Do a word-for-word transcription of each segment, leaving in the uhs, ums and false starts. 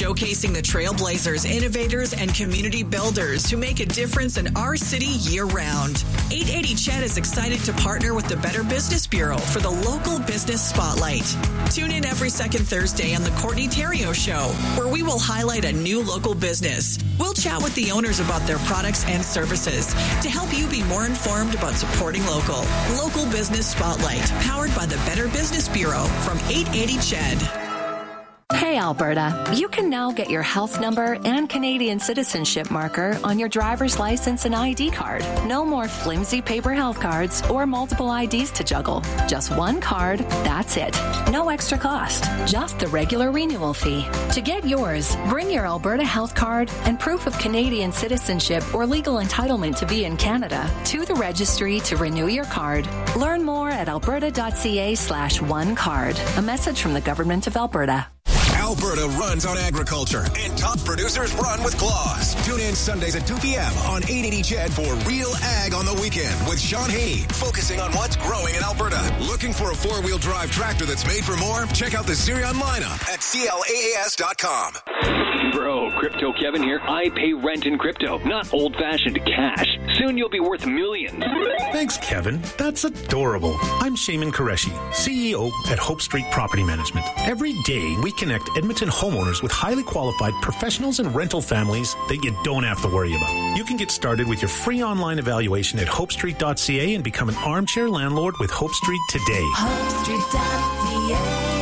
showcasing the trailblazers, innovators, and community builders who make a difference in our city year-round. eight eighty C H E D is excited to partner with the Better Business Bureau for the Local Business Spotlight. Tune in every second Thursday on the Courtney Theriault Show, where we will highlight a new local business. We'll chat with the owners about their products and services to help you be more informed about supporting local. Local Business Spotlight, powered by the Better Business Bureau from eight eighty C H E D. Hey, Alberta, you can now get your health number and Canadian citizenship marker on your driver's license and I D card. No more flimsy paper health cards or multiple I Ds to juggle. Just one card, that's it. No extra cost, just the regular renewal fee. To get yours, bring your Alberta health card and proof of Canadian citizenship or legal entitlement to be in Canada to the registry to renew your card. Learn more at alberta.ca slash one card. A message from the Government of Alberta. Alberta runs on agriculture, and top producers run with claws. Tune in Sundays at two p.m. on eight eighty C H E D for Real Ag on the Weekend with Sean Haney, focusing on what's growing in Alberta. Looking for a four-wheel drive tractor that's made for more? Check out the Sirion lineup at C L A A S dot com. Bro, Crypto Kevin here. I pay rent in crypto, not old-fashioned cash. Soon you'll be worth millions. Thanks, Kevin. That's adorable. I'm Shaman Qureshi, C E O at Hope Street Property Management. Every day, we connect Edmonton homeowners with highly qualified professionals and rental families that you don't have to worry about. You can get started with your free online evaluation at hope street dot c a and become an armchair landlord with Hope Street today. hope street dot c a.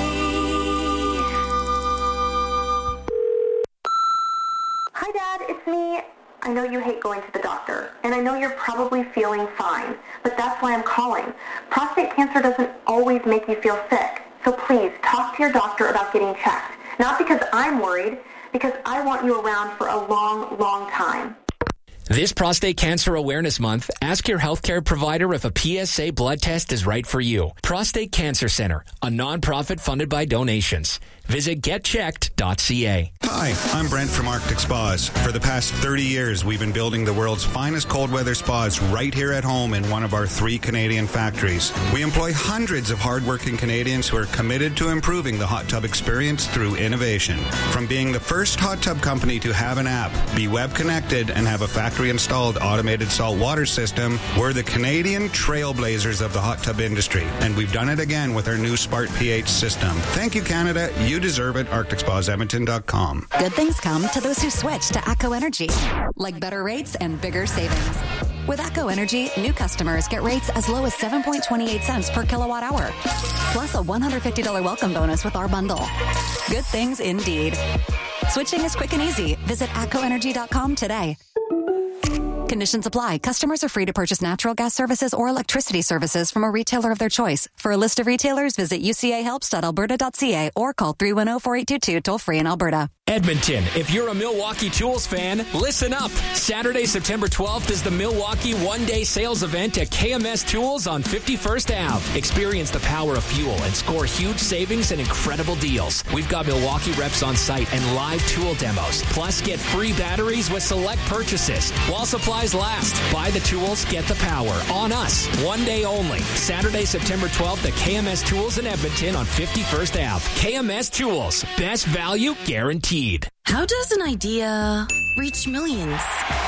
Hi, Dad. It's me. I know you hate going to the doctor, and I know you're probably feeling fine, but that's why I'm calling. Prostate cancer doesn't always make you feel sick, so please talk to your doctor about getting checked. Not because I'm worried, because I want you around for a long, long time. This Prostate Cancer Awareness Month, ask your healthcare provider if a P S A blood test is right for you. Prostate Cancer Center, a nonprofit funded by donations. Visit get checked dot c a. Hi, I'm Brent from Arctic Spas. For the past thirty years, we've been building the world's finest cold weather spas right here at home in one of our three Canadian factories. We employ hundreds of hardworking Canadians who are committed to improving the hot tub experience through innovation. From being the first hot tub company to have an app, be web connected, and have a factory-installed automated salt water system, we're the Canadian trailblazers of the hot tub industry, and we've done it again with our new Smart pH system. Thank you, Canada. You deserve it. arctic spas edmonton dot com. Good things come to those who switch to ATCO Energy, like better rates and bigger savings. With ATCO Energy, new customers get rates as low as seven point two eight cents per kilowatt hour, plus a one hundred fifty dollars welcome bonus with our bundle. Good things indeed. Switching is quick and easy. Visit atco energy dot com today. Conditions apply. Customers are free to purchase natural gas services or electricity services from a retailer of their choice. For a list of retailers, visit u c a helps dot alberta dot c a or call three one zero, four eight two two toll free in Alberta. Edmonton, if you're a Milwaukee Tools fan, listen up. Saturday, September twelfth is the Milwaukee one-day sales event at K M S Tools on fifty-first Avenue. Experience the power of fuel and score huge savings and incredible deals. We've got Milwaukee reps on site and live tool demos. Plus, get free batteries with select purchases. While supplies last, buy the tools, get the power. On us. One day only. Saturday, September twelfth at K M S Tools in Edmonton on fifty-first Avenue. K M S Tools. Best value guaranteed. How does an idea reach millions?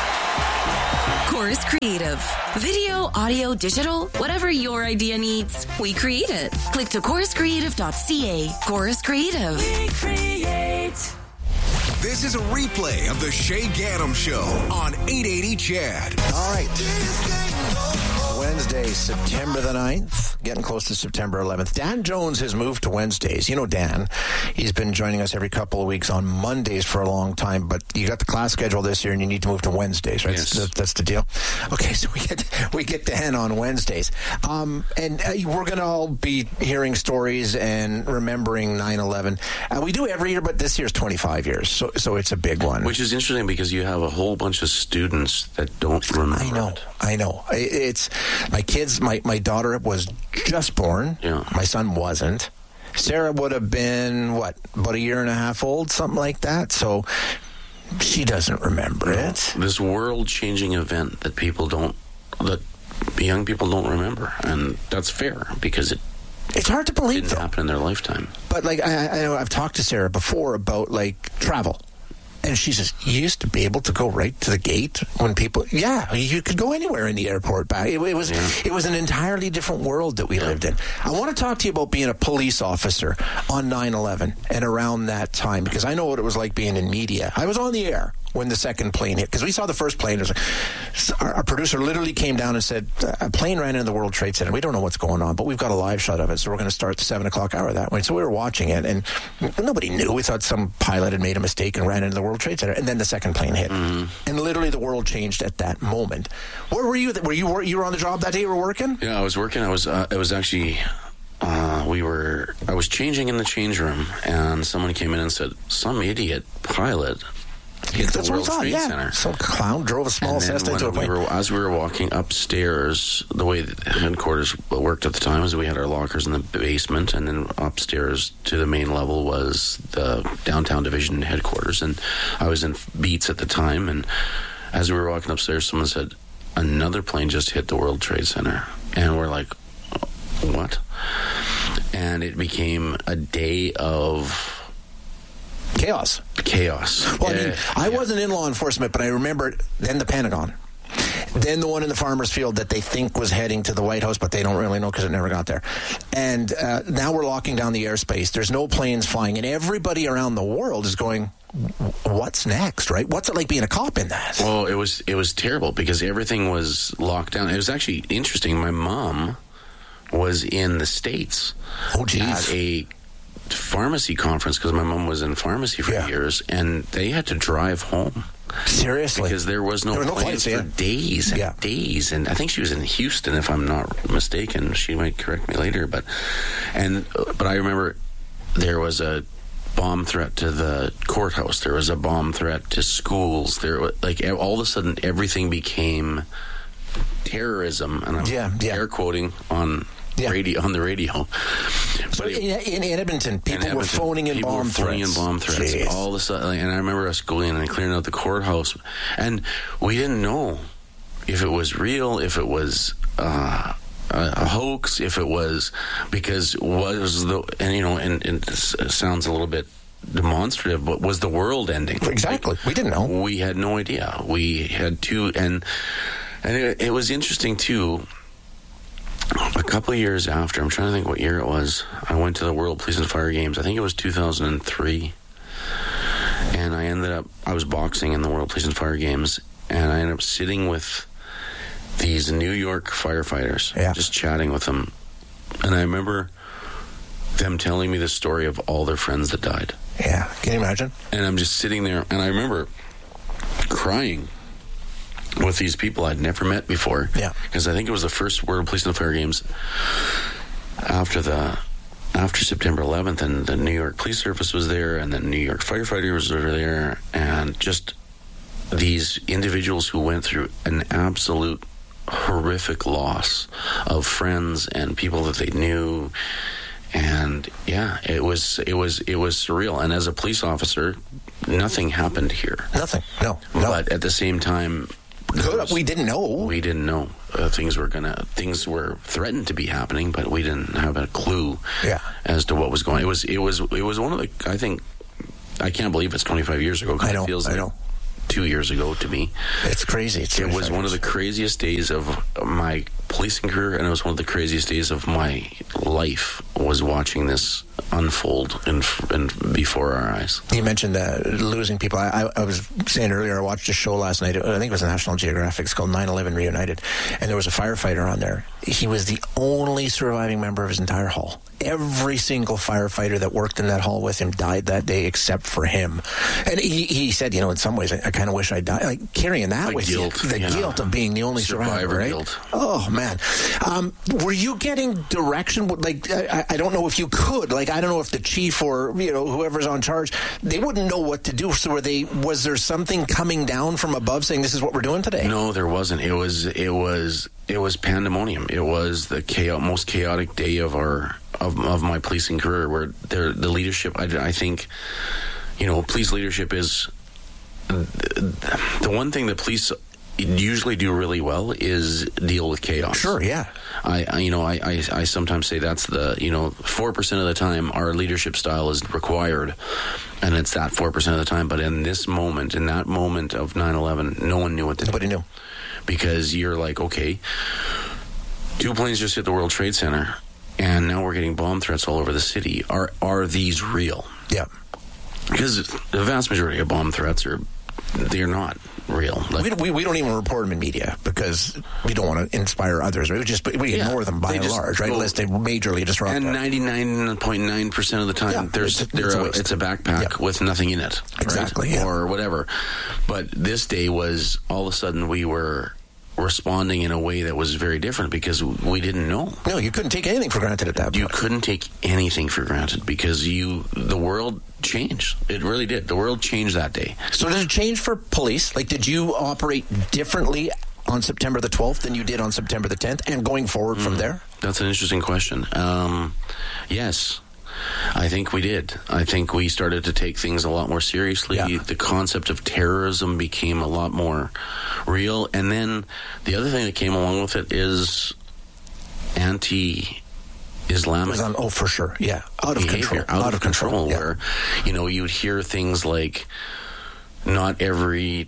Chorus Creative. Video, audio, digital, whatever your idea needs, we create it. Click to chorus creative dot c a. Chorus Creative. We create. This is a replay of the Shay Gaddam Show on eight eighty C H E D. All right. Wednesday, September the ninth, getting close to September eleventh. Dan Jones has moved to Wednesdays. You know Dan. He's been joining us every couple of weeks on Mondays for a long time, but you got the class schedule this year and you need to move to Wednesdays, right? Yes. That's, that's the deal. Okay, so we get we get Dan on Wednesdays. Um, and uh, we're going to all be hearing stories and remembering nine eleven. Uh, we do every year, but this year's twenty-five years, so so it's a big one. Which is interesting because you have a whole bunch of students that don't remember. I know, it. I know. It's my kids, my, my daughter was just born. Yeah. My son wasn't. Sarah would have been, what, about a year and a half old, something like that. So she doesn't remember no, it. This world-changing event that people don't, that young people don't remember. And that's fair because it It's hard to believe, didn't though. happen in their lifetime. But, like, I, I know I've talked to Sarah before about, like, travel. And she says, you used to be able to go right to the gate when people, yeah, you could go anywhere in the airport back. It, it was yeah. it was an entirely different world that we yeah. lived in. I want to talk to you about being a police officer on nine eleven and around that time, because I know what it was like being in media. I was on the air when the second plane hit, because we saw the first plane. It was like, our, our producer literally came down and said, a plane ran into the World Trade Center. We don't know what's going on, but we've got a live shot of it, so we're going to start the seven o'clock hour that way. So we were watching it, and nobody knew. We thought some pilot had made a mistake and ran into the World Trade Center, and then the second plane hit. Mm-hmm. And literally the world changed at that moment. Where were you? Were you, you were on the job that day? You were working? Yeah, I was working. I was, uh, it was actually... Uh, we were, I was changing in the change room, and someone came in and said, some idiot pilot hit That's the World what I thought, Trade yeah. Center. Some clown drove a small Cessna into a plane. We were, as we were walking upstairs, the way the headquarters worked at the time was we had our lockers in the basement, and then upstairs to the main level was the downtown division headquarters. And I was in Beats at the time, and as we were walking upstairs, someone said, another plane just hit the World Trade Center. And we're like, what? And it became a day of chaos. Chaos. Well, yeah, I mean, I yeah. wasn't in law enforcement, but I remember then the Pentagon. Then the one in the Farmers Field that they think was heading to the White House, but they don't really know because it never got there. And uh, now we're locking down the airspace. There's no planes flying, and everybody around the world is going, what's next, right? What's it like being a cop in that? Well, it was it was terrible because everything was locked down. It was actually interesting. My mom was in the States oh, geez. at a pharmacy conference because my mom was in pharmacy for yeah. years, and they had to drive home. Seriously? Because there was no, there was no planes flights, for yeah. days and yeah. days. And I think she was in Houston, if I'm not mistaken. She might correct me later. But and but I remember there was a bomb threat to the courthouse. There was a bomb threat to schools. There was, like, all of a sudden, everything became terrorism. And I'm yeah, yeah. air quoting on... Yeah. Radio, on the radio. So it, in, in Edmonton, people in Edmonton, were phoning in people bomb were phoning threats. in bomb threats. Jeez. All of a sudden, and I remember us going and clearing out the courthouse, and we didn't know if it was real, if it was uh, a, a hoax, if it was because was the and you know, and, and it sounds a little bit demonstrative, but was the world ending? Exactly, like, we didn't know. We had no idea. We had two, and and it, it was interesting too. A couple of years after, I'm trying to think what year it was, I went to the World Police and Fire Games. I think it was two thousand three. And I ended up, I was boxing in the World Police and Fire Games, and I ended up sitting with these New York firefighters, yeah. just chatting with them. And I remember them telling me the story of all their friends that died. Yeah, can you imagine? And I'm just sitting there, and I remember crying with these people I'd never met before. Yeah. Because I think it was the first World Police and Fire Games after the after September eleventh, and the New York Police Service was there, and the New York firefighters were there, and just these individuals who went through an absolute horrific loss of friends and people that they knew. And yeah, it was it was it was surreal. And as a police officer, nothing happened here. Nothing. No. no. But at the same time, was, we didn't know. We didn't know uh, things were gonna. Things were threatened to be happening, but we didn't have a clue yeah. as to what was going. It was. It was. It was one of the. I think. I can't believe it's twenty-five years ago. I know. It feels I like know. Two years ago to me. It's crazy. It's it was one of the craziest days of my policing career, and it was one of the craziest days of my life. Was watching this unfold in, in before our eyes. You mentioned uh, losing people. I, I, I was saying earlier, I watched a show last night. I think it was National Geographic. It's called nine eleven Reunited, and there was a firefighter on there. He was the only surviving member of his entire hall. Every single firefighter that worked in that hall with him died that day, except for him. And he, he said, you know, in some ways, I, I kind of wish I died. Like carrying that the with guilt, you, the yeah. guilt of being the only survivor, survivor right? Guilt. Oh man, um, were you getting direction? Like, I, I don't know if you could. Like, I don't know if the chief or you know whoever's on charge, they wouldn't know what to do. So, were they? Was there something coming down from above saying this is what we're doing today? No, there wasn't. It was. It was. It was pandemonium. It was the chaos, most chaotic day of our of, of my policing career, where the the leadership. I, I think, you know, police leadership is the, the one thing the police usually do really well is deal with chaos. Sure, yeah. I, I you know, I, I, I sometimes say that's the, you know, four percent of the time our leadership style is required, and it's that four percent of the time. But in this moment, in that moment of nine eleven, no one knew what to Nobody do. knew. Because you're like, okay, two planes just hit the World Trade Center, and now we're getting bomb threats all over the city. Are are these real? Yeah. Because the vast majority of bomb threats are, they're not real. Like, we, we, we don't even report them in media because we don't want to inspire others. We just we Yeah, ignore them by they and just large, right? go- Unless they majorly disrupt. and us. ninety-nine point nine percent of the time, Yeah, there's it's a- there it's a are- waste. it's a backpack Yeah. with nothing in it, right? Exactly, yeah. or whatever. But this day was all of a sudden we were responding in a way that was very different because we didn't know. No, you couldn't take anything for granted at that point. You couldn't take anything for granted because you the world changed. It really did. The world changed that day. So did it change for police? Like, did you operate differently on September the twelfth than you did on September the tenth, and going forward from there? That's an interesting question. Um, yes, I think we did. I think we started to take things a lot more seriously. Yeah. The concept of terrorism became a lot more real. And then the other thing that came along with it is anti-Islamic. It was on- oh, for sure. Yeah. Out of behavior, control. Out, of control. yeah. Where, you know, you would hear things like, not every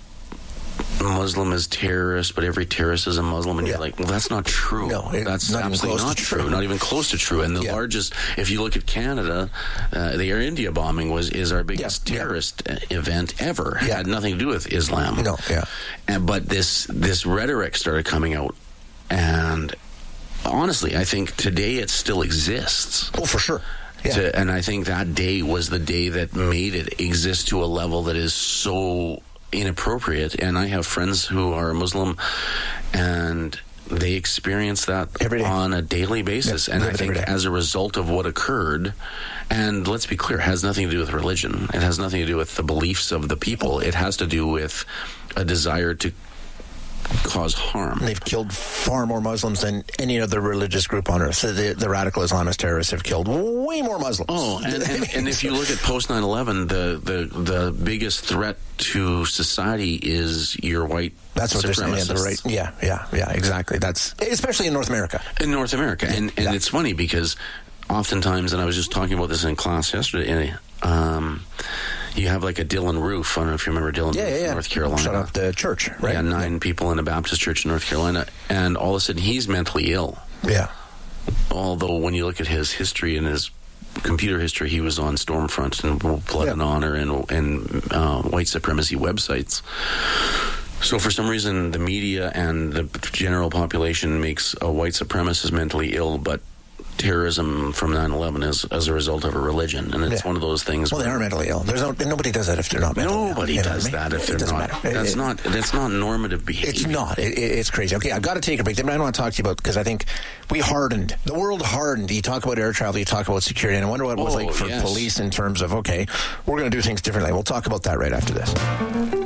Muslim is terrorist, but every terrorist is a Muslim, and Yeah. you're like, well, that's not true. No, it- that's not even absolutely close not to true. true. Not even close to true. And the Yeah. largest, if you look at Canada, uh, the Air India bombing was is our biggest Yeah, yeah. terrorist uh event ever. Yeah. It had nothing to do with Islam. No, yeah. And but this this rhetoric started coming out, and honestly, I think today it still exists. Oh, for sure. Yeah. To, and I think that day was the day that made it exist to a level that is so inappropriate. And I have friends who are Muslim, and they experience that Every day. on a daily basis. Yeah, and I live it think every day. as a result of what occurred, and let's be clear, it has nothing to do with religion. It has nothing to do with the beliefs of the people. It has to do with a desire to cause harm. They've killed far more Muslims than any other religious group on earth. So the, the radical Islamist terrorists have killed way more Muslims. Oh, and, and, and if you look at post nine eleven, the, the, the biggest threat to society is your white That's what they're saying. Yeah, the supremacists. right. Yeah, yeah, yeah, exactly. That's especially in North America. In North America. And, and Yeah. it's funny because oftentimes, and I was just talking about this in class yesterday, um, you have like a Dylan Roof. I don't know if you remember Dylan Yeah, Roof yeah, in yeah. North Carolina. Shut up the church, right? Yeah, nine people in a Baptist church in North Carolina. And all of a sudden, he's mentally ill. Yeah. Although when you look at his history and his computer history, he was on Stormfront and Blood Yeah. and Honor and, and uh, white supremacy websites. So for some reason, the media and the general population makes a white supremacist mentally ill, but terrorism from nine eleven is as a result of a religion. And it's Yeah. one of those things. Well, they where are mentally ill. There's no, nobody does that if they're not mentally ill. Nobody You know does what I mean? that if It they're doesn't not. matter. It- That's it- not. That's not normative behavior. It's not. It, it- it's crazy. Okay, I've got to take a break. But I want to talk to you about, because I think we hardened. The world hardened. You talk about air travel, you talk about security, and I wonder what it was Oh, like for yes. police in terms of, okay, we're going to do things differently. We'll talk about that right after this.